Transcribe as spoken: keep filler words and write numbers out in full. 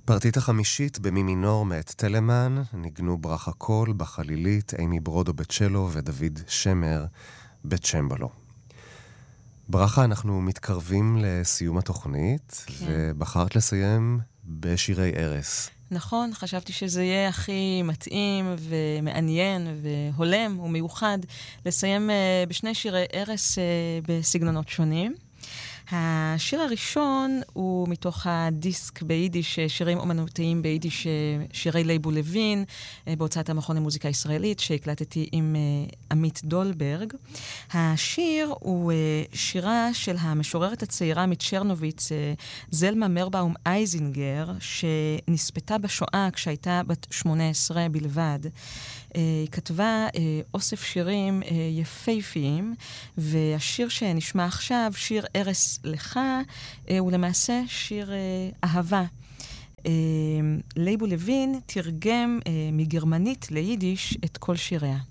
פרטיטה חמישית במי מינור מאת טלמן, ניגנו ברכה קול בחלילית, אימי ברודו בצ'לו ודוד שמר בצ'מבלו. ברכה, אנחנו מתקרבים לסיום התוכנית, כן. ובחרת לסיים בשירי ערס. נכון, חשבתי שזה יהיה הכי מתאים ומעניין והולם ומיוחד לסיים בשני שירי ערס בסגנונות שונים. השיר הראשון הוא מתוך הדיסק ביידיש, שירים אומנותיים ביידיש, שירי לייבו לוין, בהוצאת המכון למוזיקה ישראלית, שהקלטתי עם עמית דולברג. השיר הוא שירה של המשוררת הצעירה מצ'רנוביץ, זלמה מרבאום אייזינגר, שנספתה בשואה כשהייתה בת שמונה עשרה בלבד. היא כתבה אוסף שירים יפהפיים, והשיר שנשמע עכשיו, שיר ערס לך, הוא למעשה שיר אהבה. לייבו לוין תרגם מגרמנית ליידיש את כל שיריה.